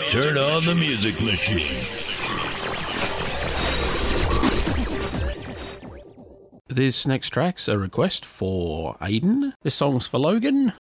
turn on the music machine. This next track's a request for Aiden. This song's for Logan.